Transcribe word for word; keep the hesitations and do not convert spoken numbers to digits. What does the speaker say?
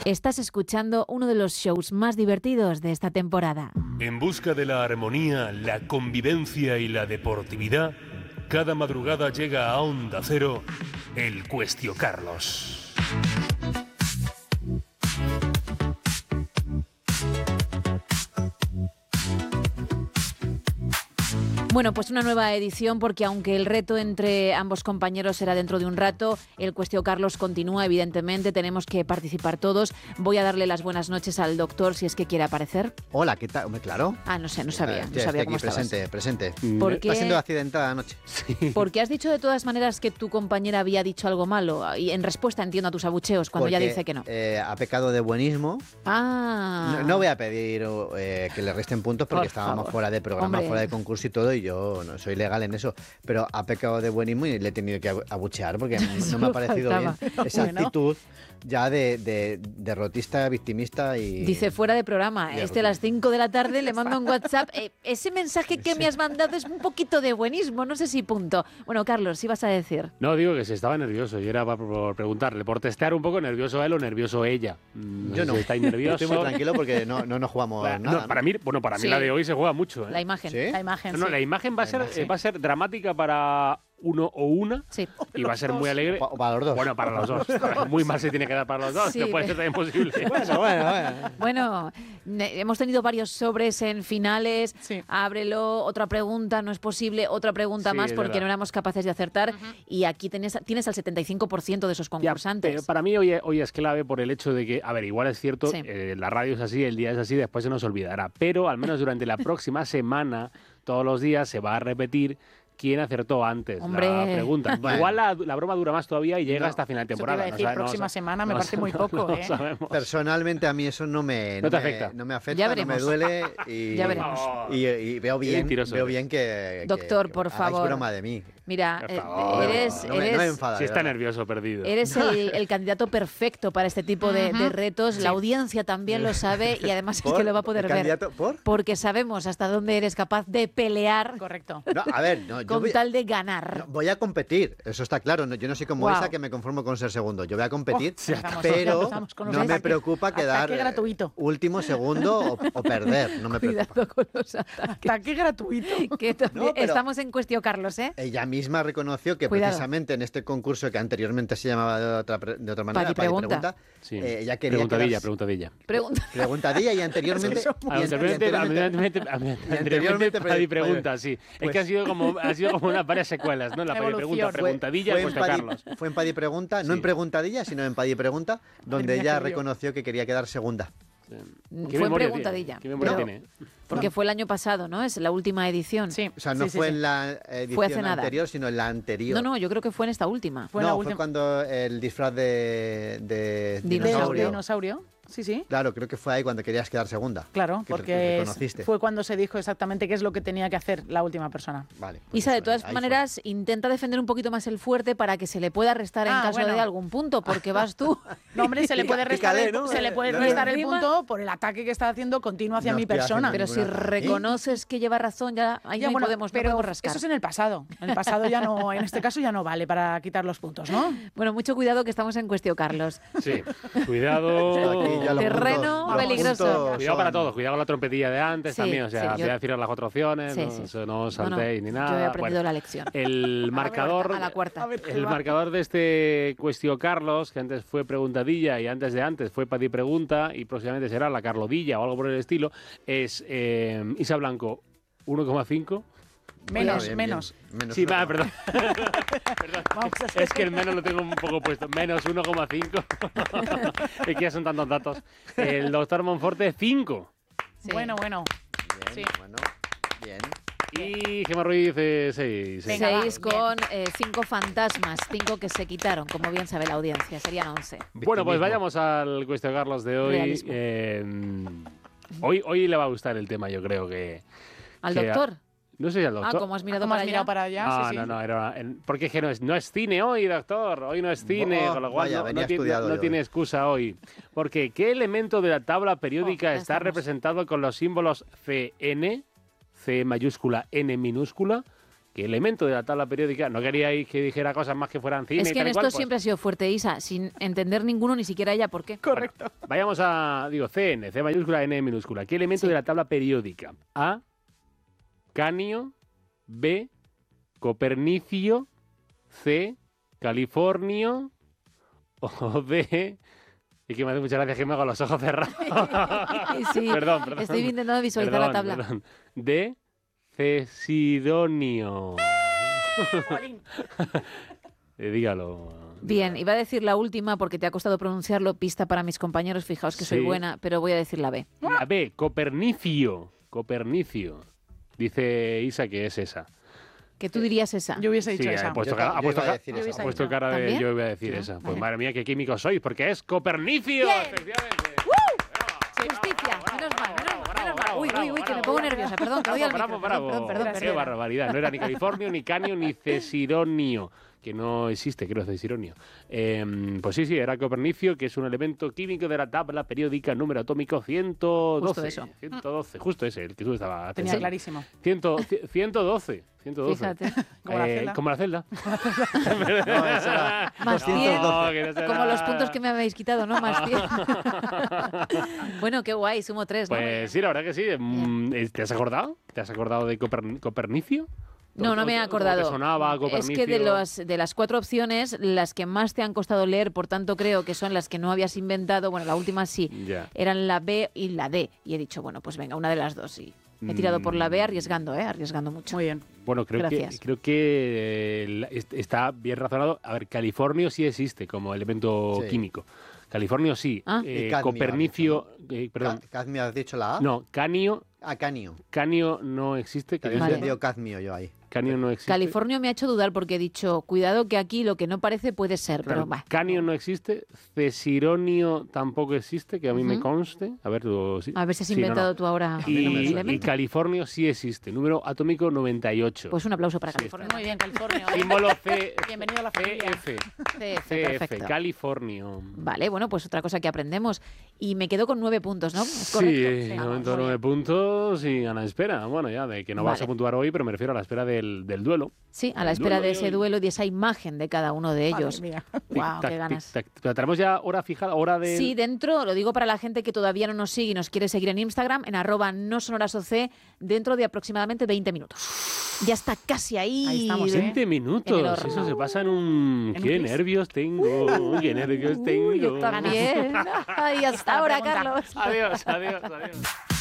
Estás escuchando uno de los shows más divertidos de esta temporada. En busca de la armonía, la convivencia y la deportividad, cada madrugada llega a Onda Cero el Cuestio Carlos. Bueno, pues una nueva edición, porque aunque el reto entre ambos compañeros será dentro de un rato, el Cuestio Carlos continúa, evidentemente, tenemos que participar todos. Voy a darle las buenas noches al doctor, si es que quiere aparecer. Hola, ¿qué tal? Hombre, claro. Ah, no sé, no sabía, no sabía cómo estabas. Presente, presente. ¿Por Está qué? siendo accidentada anoche. Sí. Porque has dicho de todas maneras que tu compañera había dicho algo malo, y en respuesta entiendo a tus abucheos cuando Porque, ella dice que no. Eh, ha pecado de buenismo. Ah. No, no voy a pedir eh, que le resten puntos porque Por estábamos favor. fuera de programa, Hombre. fuera de concurso y todo, y yo no soy legal en eso, pero ha pecado de buenismo y le he tenido que abu- abuchear porque no me ha Solo parecido faltaba. bien esa Bueno. actitud ya de, de derrotista, victimista y... Dice fuera de programa, y este a las cinco de la tarde le mando un WhatsApp. Eh, ese mensaje que me has mandado es un poquito de buenismo, no sé si punto. Bueno, Carlos, ¿sí vas a decir? No, digo que se estaba nervioso y era por, por preguntarle, por testear un poco nervioso él o nervioso ella. No Yo sé no. si estáis nerviosos. Estoy muy tranquilo porque no, no nos jugamos Bueno, nada. no, para mí, bueno, para mí Sí. la de hoy se juega mucho. ¿eh? La imagen. ¿Sí? La imagen, No, no, sí. la imagen va a ser, La imagen. eh, va a ser dramática para uno o una Sí. y va a ser muy alegre. O para los dos. Bueno, para los dos. Muy mal se tiene que dar para los dos, Sí, que puede ser pero- también posible. Bueno, bueno, bueno. Bueno, ne- hemos tenido varios sobres en finales. Sí. Ábrelo, otra pregunta, no es posible, otra pregunta Sí, más es porque verdad. no éramos capaces de acertar. Y aquí tienes, tienes al setenta y cinco por ciento de esos Ya, concursantes. pero para mí hoy, hoy es clave por el hecho de que, a ver, igual es cierto, Sí. eh, la radio es así, el día es así, después se nos olvidará. Pero al menos durante la próxima semana, todos los días se va a repetir quién acertó antes Hombre. la pregunta. Bueno. Igual la, la broma dura más todavía y llega No. hasta final de Eso te iba temporada. a decir, sabe- próxima sa- semana me no parece sa- muy no- poco, no ¿eh? sabemos. Personalmente a mí eso no me, No te me- afecta. no me afecta, Ya no me veremos. duele y, Ya veremos. y, y veo Qué bien, mentiroso veo eres. bien que, que- Doctor, que por hagáis favor. broma de mí. Mira, Por eh, favor. eres, no, me, no me eres, enfada. Si de está verdad. nervioso, perdido. eres el, el candidato perfecto para este tipo de, de retos. La audiencia también lo sabe y además es ¿Por? que lo va a poder ¿El ver. candidato? ¿Por? Porque sabemos hasta dónde eres capaz de pelear Correcto. No, a ver, no, yo con voy, tal de ganar. no, voy a competir, eso está claro. No, yo no soy como Guau. esa que me conformo con ser segundo. Yo voy a competir, Oh, ya estamos, ya pero empezamos con los no me ataques. preocupa quedar Ataque gratuito. último, segundo o, o perder. No me preocupa. Cuidado con los ataques. Ataque gratuito. Que también- No, pero- estamos en cuestión, Carlos, ¿eh? Ella misma reconoció que Cuidado. precisamente en este concurso que anteriormente se llamaba de otra, pre- de otra manera, Padi Padi Pregunta. Sí. eh, ella quería Preguntadilla, quedarse- preguntadilla. Pregunta. Preguntadilla y anteriormente... Eso y Ah, an- y Anteriormente, anteriormente- anteriormente, anteriormente anteriormente Padi pre- pregunta, sí. es pues- que ha sido como ha sido como unas varias secuelas, ¿no? La Padi Evolución. pregunta, Fue- preguntadilla, fue, pues en Padi, Carlos. fue en Padi Pregunta, no Sí. en Preguntadilla, sino en Padi Pregunta, donde mía, ella qué lío. reconoció que quería quedar segunda. ¿Qué Fue en memoria preguntadilla. tiene? ¿Qué memoria Pero- tiene? Porque fue el año pasado, ¿no? Es la última edición. Sí. O sea, no sí, sí, fue sí. en la edición Fue hace nada. anterior, sino en la anterior. No, no, yo creo que fue en esta última. Fue no, la fue última. cuando el disfraz de, de Dinosaurio. De dinosaurio. dinosaurio. Sí, sí. Claro, creo que fue ahí cuando querías quedar segunda. Claro, Que porque es- reconociste. fue cuando se dijo exactamente qué es lo que tenía que hacer la última persona. Vale. pues Isa, de eso, todas ahí fue. maneras, intenta defender un poquito más el fuerte para que se le pueda restar en Ah, caso bueno. de algún punto, porque vas tú. No, hombre, se le puede restar, Pícale, el, ¿no? se le puede No, restar el encima- punto por el ataque que está haciendo continuo hacia No mi estoy persona. haciendo Pero si ningún ataque. reconoces que lleva razón, ya ahí Ya, no bueno, podemos, no pero podemos rascar. eso es en el pasado. En el pasado ya no, en este caso ya no vale para quitar los puntos, ¿no? Bueno, mucho cuidado que estamos en cuestión, Carlos. Sí. Cuidado. Aquí ya los Terreno puntos- los peligroso. puntos Cuidado para son- todos, cuidado con la trompetilla de antes Sí, también, o sea, sí, yo- voy a deciros las cuatro opciones, Sí, no, sí. eso no os No, no, saltéis ni nada. yo he aprendido Bueno, la lección. El marcador, A la cuarta. el marcador de este Cuestio Carlos, que antes fue preguntadilla y antes de antes fue Padi Pregunta y próximamente será la Carlodilla o algo por el estilo, es eh, Isa Blanco uno coma cinco. Menos, Bien, bien, menos. bien. Menos Sí, uno. va, perdón. Perdón. Vamos a hacer- Es que el menos lo tengo un poco puesto. Menos uno coma cinco. Es que ya son tantos datos. El doctor Monforte, cinco. Sí. Bueno, bueno. Bien, Sí. bueno, bien. Y Gemma Ruiz, eh, seis. Venga, va, Seis bien. con eh, cinco fantasmas, cinco que se quitaron, como bien sabe la audiencia, serían once. Bueno, pues Victimismo. vayamos al Cuestio Carlos de hoy. Realismo. Eh, hoy. Hoy le va a gustar el tema, yo creo que... ¿Al que- doctor? No sé si al doctor. Ah, como has mirado ¿Cómo para has allá. mirado para allá? No, Sí, sí. no, no, era, en- porque es que no es, no es cine hoy, doctor. Hoy no es cine, Oh, con lo cual vaya, no, venía no tiene, estudiado no yo tiene hoy. excusa hoy. Porque ¿qué elemento de la tabla periódica Oh, ya está estamos. representado con los símbolos C N, C mayúscula, N minúscula, ¿Qué elemento de la tabla periódica? No queríais que dijera cosas más que fueran cine Es y que tal en y esto cual, pues- siempre ha sido fuerte, Isa, sin entender ninguno, ni siquiera ella por qué. Correcto. Vayamos a, digo, C N, C mayúscula, N minúscula. ¿Qué elemento Sí. de la tabla periódica? A, Canio, B, Copernicio, C, Californio o D... Y que me hace muchas gracias que me hago los ojos cerrados. Sí, Perdón, perdón. estoy intentando visualizar Perdón, la tabla. perdón. D, Cesidonio. Eh, dígalo. Bien, iba a decir la última porque te ha costado pronunciarlo, pista para mis compañeros, fijaos que soy Sí. buena, pero voy a decir la B. La B, Copernicio. Copernicio. Dice Isa que es esa. Que tú dirías esa. Yo hubiese dicho Sí, esa. ha puesto Yo cara, ta- ha yo puesto iba a ca- decir Yo esa. hubiese ha puesto dicho. cara de ¿También? yo voy a decir Ah, esa. Pues vale. madre mía, qué químicos sois, porque es Copernicio. Bien. Efectivamente. Justicia, menos mal, menos mal, menos mal. bravo, Uy, uy, bravo, uy, que me bravo, pongo bravo. nerviosa, perdón, que doy al Bravo, micro. bravo, Perdón, perdón, Qué perdón. barbaridad. No era ni Californio, ni Canio, ni Cesironio, que no existe, creo, Cesironio. Eh, pues sí, sí, era Copernicio, que es un elemento químico de la tabla periódica número atómico ciento doce. Justo eso. ciento doce, justo ese, el que tú estabas Tenía pensando. clarísimo. cien, ciento doce. ciento doce. Fíjate. Como la Eh, celda. como la celda. No, eso era Más doscientos cien. doce. No, que no será- Como los puntos que me habéis quitado, ¿no? Más cien. Bueno, qué guay, sumo tres, ¿no? Pues sí, la verdad que sí. Mm, ¿Te has acordado? ¿Te has acordado de Coperni- Copernicio? No, no me he ¿O- o- o acordado. ¿Te sonaba Es Copernicio? que de, los, de las cuatro opciones, las que más te han costado leer, por tanto creo que son las que no habías inventado, bueno, la última sí, Ya. eran la B y la D. Y he dicho, bueno, pues venga, una de las dos. Y he tirado por la B arriesgando, ¿eh? Arriesgando mucho. Muy bien. Bueno, creo que, Gracias. creo que eh, la- est- está bien razonado. A ver, Californio sí existe como elemento Sí. químico. Californio sí. Ah. Eh, Y cadmio, Copernicio, eh, perdón. Ca- Cadmio, ¿has dicho la A? No, Canio, Ah, canio. Canio no existe. Que Te había yo Vale. sepa. entendido cadmio yo ahí. Canio no existe. California me ha hecho dudar porque he dicho, cuidado que aquí lo que no parece puede ser, Claro, pero va. Canio no existe, Cesironio tampoco existe, que a mí me Ujú. conste. A ver, tú... sí- A ver si has sí, no, no. inventado tú ahora mí no me el Y, suena. y elemento. Californio sí existe, número atómico noventa y ocho. Pues un aplauso para Sí, California. Muy bien, California. Símbolo C, Bienvenido a la familia. C F. C F, C F, perfecto. Californio. Vale, bueno, pues otra cosa que aprendemos. Y me quedo con nueve puntos, ¿no? ¿Es Sí, correcto? de vamos, momento muy nueve bien. puntos y a la espera. Bueno, ya de que no vas Vale. a puntuar hoy, pero me refiero a la espera del, del duelo. Sí, a la El espera duelo de de ese hoy. duelo y de esa imagen de cada uno de ellos. Madre mía. Guau, Tic-tac, qué ganas. tic-tac. Pero tenemos ya hora fijada, hora de... Sí, dentro, lo digo para la gente que todavía no nos sigue y nos quiere seguir en Instagram, en arroba no sonorasoc, dentro de aproximadamente veinte minutos. Ya está casi ahí. Ahí estamos, ¿eh? veinte En minutos, el horno. eso se pasa en un... En un ¡Qué plis. nervios tengo! ¡Qué nervios tengo! Uy, yo también. Ay, hasta ahora, pregunta. Carlos. Adiós, adiós, adiós.